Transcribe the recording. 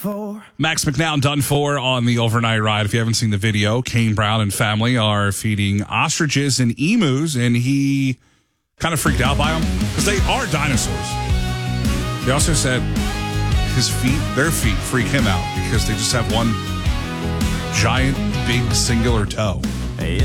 Max McNown done for on the overnight ride. If you haven't seen the video, Kane Brown and family are feeding ostriches and emus, and he kind of freaked out by them because they are dinosaurs. They also said their feet freak him out because they just have one giant, big, singular toe.